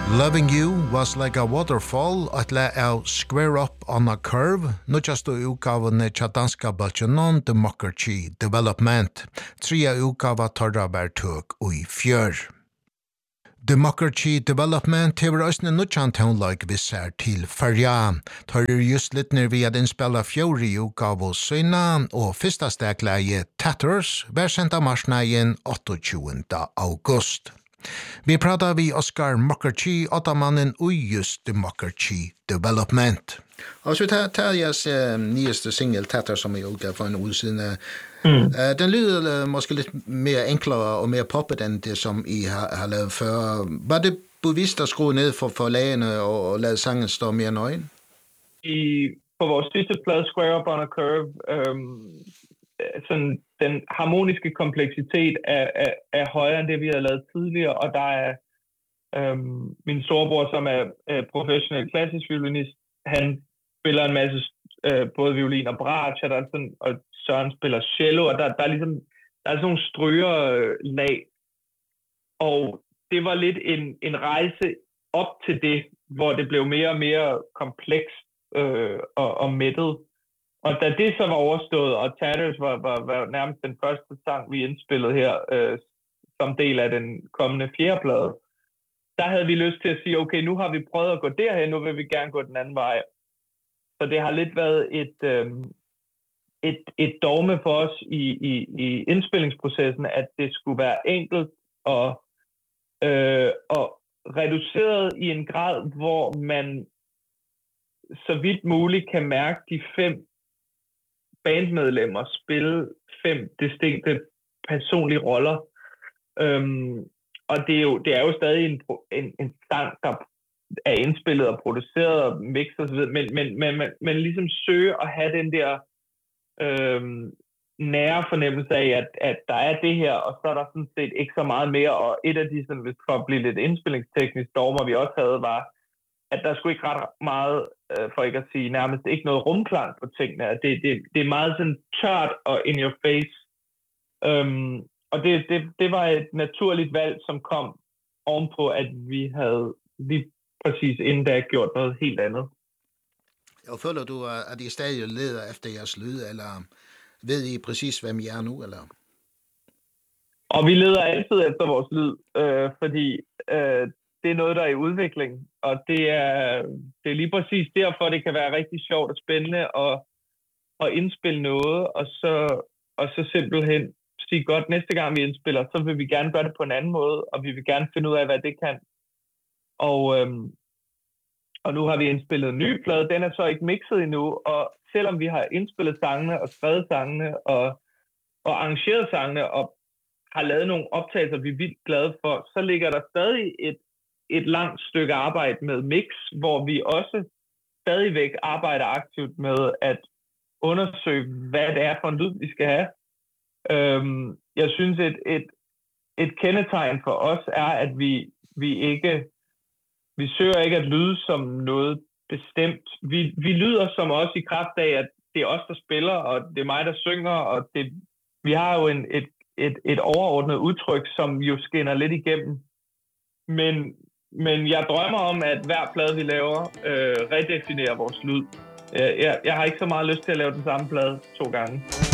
Loving You was like a waterfall, at la av Square Up on a Curve, nødjastu utgavene tja danska baltjonon Democracy Development, tria utgava torra bærtøk ui fjør. Democracy Development hever òsne nødjan tånlaug vissar til fyrja. Tar just litt nær vi at innspela fjori utgavo søyna, og fyrsta stegleie Tatters, vær sent av marsnægen 28. august. Vi pratar vi Oscar Mukherjee, åttamannen ui just Democracy Development. Og så tar jeg nyeste single Tatter som jeg utgav for en uge siden. Den lyder måske lidt mere enklere og mere poppet end det, som I har lavet før. Var det bevidst at skrue ned for lagene og lade sangen stå mere nøgen? På vores sidste plade, Square Up on a Curve, sådan den harmoniske kompleksitet er højere end det, vi har lavet tidligere, og der er min storebror, som er professionel klassisk violinist, han spiller en masse både violin og bratsch, og Søren spiller cello, og der er ligesom der er sådan nogle strygerlag, og det var lidt en rejse op til det, hvor det blev mere og mere komplekst og mættet. Og da det så var overstået, og Tatters var nærmest den første sang, vi indspillede her, som del af den kommende fjerdeplade, der havde vi lyst til at sige, okay, nu har vi prøvet at gå derhen, nu vil vi gerne gå den anden vej. Så det har lidt været et dogme for os i indspillingsprocessen, at det skulle være enkelt og reduceret i en grad, hvor man så vidt muligt kan mærke de 5 bandmedlemmer spille 5 distinkte personlige roller. Og det er jo stadig en sang, der er indspillet og produceret og mixet og så videre, men ligesom søge at have den der nære fornemmelse af, at der er det her, og så er der sådan set ikke så meget mere, og et af de, sådan, hvis for at blive lidt indspillingsteknisk dogmer, vi også havde, var, at der skulle ikke ret meget, for ikke at sige nærmest ikke noget rumklang på tingene. Det er meget sådan tørt og in your face. Og det var et naturligt valg, som kom ovenpå, at vi havde lige præcis inden da gjort noget helt andet. Og føler du, at I stadig leder efter jeres lyd, eller ved I præcis, hvem I er nu, eller? Og vi leder altid efter vores lyd, fordi det er noget, der er i udvikling, og det er lige præcis derfor, det kan være rigtig sjovt og spændende at indspille noget, og så simpelthen sige godt, næste gang vi indspiller, så vil vi gerne gøre det på en anden måde, og vi vil gerne finde ud af, hvad det kan. Og nu har vi indspillet en ny plade, den er så ikke mixet endnu, og selvom vi har indspillet sangene og skrevet sangene og arrangeret sangene og har lavet nogle optagelser, vi er vildt glade for, så ligger der stadig et langt stykke arbejde med mix, hvor vi også stadigvæk arbejder aktivt med at undersøge, hvad det er for en lyd, vi skal have. Jeg synes, et kendetegn for os er, at vi søger ikke at lyde som noget bestemt. Vi lyder som os i kraft af, at det er os, der spiller, og det er mig, der synger, og vi har jo et overordnet udtryk, som jo skinner lidt igennem. Men jeg drømmer om, at hver plade, vi laver, redefinerer vores lyd. Jeg har ikke så meget lyst til at lave den samme plade 2 gange.